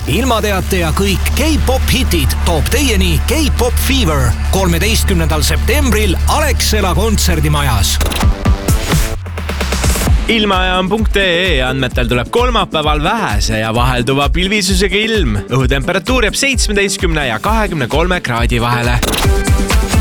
ilmateate ja kõik K-pop hitid toob teieni K-pop Fever 13. septembril Alexela kontserdimajas. Ilmajaam.ee andmetel tuleb kolmapäeval vähese ja vahelduva pilvisusega ilm. Õhutemperatuur jääb 17 ja 23 kraadi vahele.